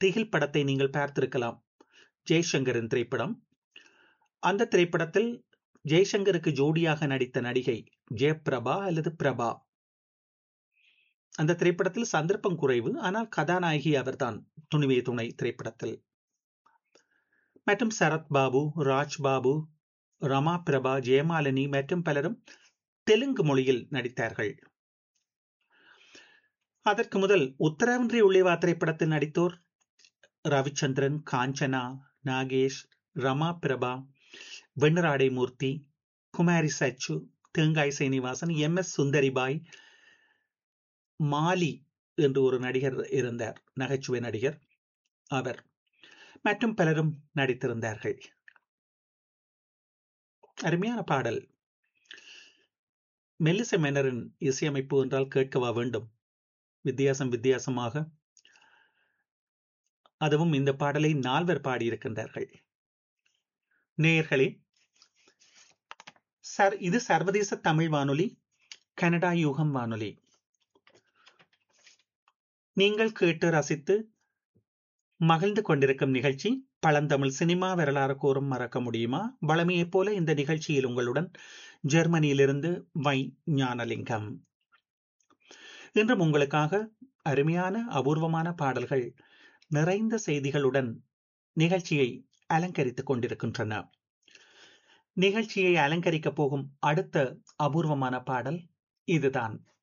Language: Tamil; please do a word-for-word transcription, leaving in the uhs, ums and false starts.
திகில் படத்தை நீங்கள் பார்த்திருக்கலாம். ஜெய்சங்கரின் திரைப்படம். அந்த திரைப்படத்தில் ஜெய்சங்கருக்கு ஜோடியாக நடித்த நடிகை ஜெயபிரபா அல்லது பிரபா. அந்த திரைப்படத்தில் சந்தர்ப்பம் குறைவு, ஆனால் கதாநாயகி அவர்தான். துணிவே துணை திரைப்படத்தில். மற்றும் சரத் பாபு, ராஜ் பாபு, ரமா பிரபா, ஜெயமாலினி மற்றும் பலரும் தெலுங்கு மொழியில் நடித்தார்கள். அதற்கு முதல் உத்தரவின்றி உள்ளேவா திரைப்படத்தில் நடித்தோர் ரவிச்சந்திரன், காஞ்சனா, நாகேஷ், ரமா பிரபா, வெண்ணராடை மூர்த்தி, குமாரி சச்சு, தேங்காய் சீனிவாசன், எம் எஸ் சுந்தரிபாய், மாலி என்று ஒரு நடிகர் இருந்தார், நகைச்சுவை நடிகர் அவர், மற்றும் பலரும் நடித்திருந்தார்கள். அருமையான பாடல். மெல்லிசை மன்னரின் இசையமைப்பு என்றால் கேட்கவா வேண்டும்? வித்தியாசம் வித்தியாசமாக. அதுவும் இந்த பாடலை நால்வர் பாடியிருக்கின்றார்கள். நேயர்களே, சார், இது சர்வதேச தமிழ் வானொலி, கனடா யூகம் வானொலி. நீங்கள் கேட்டு ரசித்து மகிழ்ந்து கொண்டிருக்கும் நிகழ்ச்சி பழந்தமிழ் சினிமா வரலாறு கூறும் மறக்க முடியுமா? வளமையைப் போல இந்த நிகழ்ச்சியில் உங்களுடன் ஜெர்மனியிலிருந்து வை ஞானலிங்கம். இன்றும் உங்களுக்காக அருமையான அபூர்வமான பாடல்கள் நிறைந்த செய்திகளுடன் நிகழ்ச்சியை அலங்கரித்துக் கொண்டிருக்கின்றன. நிகழ்ச்சியை அலங்கரிக்கப் போகும் அடுத்த அபூர்வமான பாடல் இதுதான்.